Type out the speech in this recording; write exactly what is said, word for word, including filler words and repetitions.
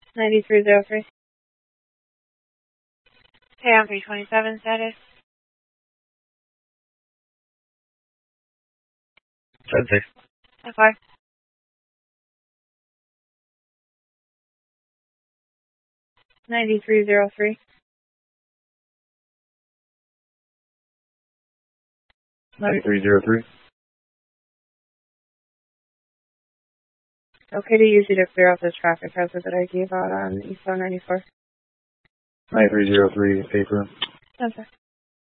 ninety-three oh three. Pay on three twenty-seven status. ten six. Okay. ninety-three oh three. ninety-three oh three. Okay to use you to clear out the traffic hazard that I gave out on East ninety-four. ninety-three oh three, paper. Okay.